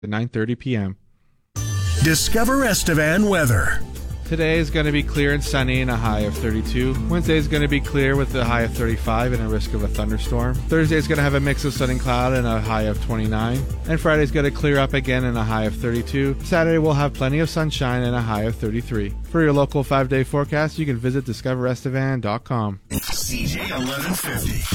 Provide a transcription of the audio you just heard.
at 9:30 p.m. Discover Estevan weather. Today is going to be clear and sunny and a high of 32. Wednesday is going to be clear with a high of 35 and a risk of a thunderstorm. Thursday is going to have a mix of sun and cloud and a high of 29. And Friday is going to clear up again and a high of 32. Saturday will have plenty of sunshine and a high of 33. For your local 5-day forecast, you can visit discoverestevan.com. CJ 1150.